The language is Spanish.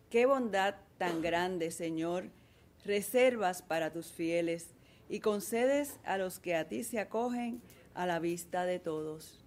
Qué bondad tan grande, Señor, reservas para tus fieles y concedes a los que a ti se acogen a la vista de todos.